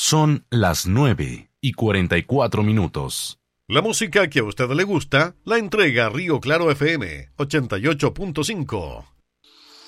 Son las 9:44. La música que a usted le gusta la entrega Río Claro FM 88.5.